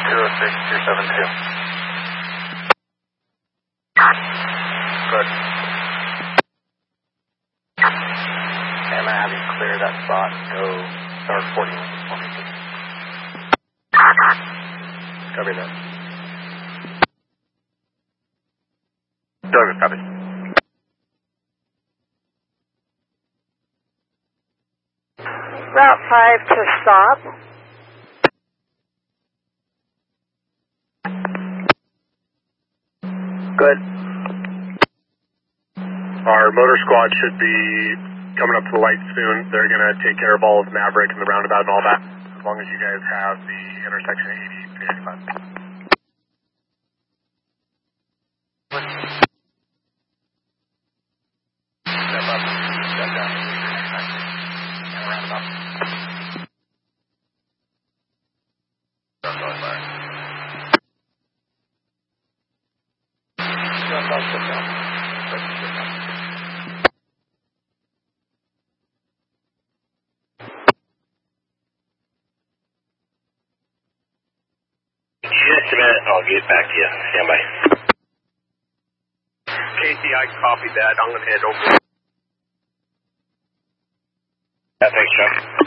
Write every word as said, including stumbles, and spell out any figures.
two oh six two seven two. Good. Okay, I'm going to have you clear that spot. Go start forty for me. Copy that. Douglas, copy. Route five to stop. Good. Our motor squad should be coming up to the light soon. They're going to take care of all of Maverick and the roundabout and all that, as long as you guys have the intersection eighty to eighty-five. Step up, step down. And a roundabout. Start going by. Step up, step down. Step up, step down. Just a minute, I'll get back to you. Stand by. Casey, I copied that. I'm going to head over. Yeah, thanks, Chuck.